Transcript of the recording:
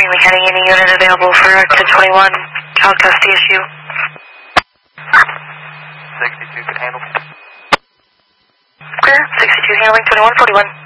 Mechanic, any unit available for 1021 child custody issue. 62 can handle. Clear, 62 handling 2141.